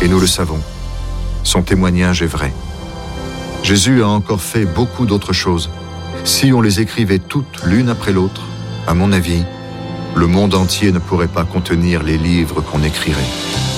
Et nous le savons, son témoignage est vrai. Jésus a encore fait beaucoup d'autres choses. Si on les écrivait toutes l'une après l'autre, à mon avis, le monde entier ne pourrait pas contenir les livres qu'on écrirait.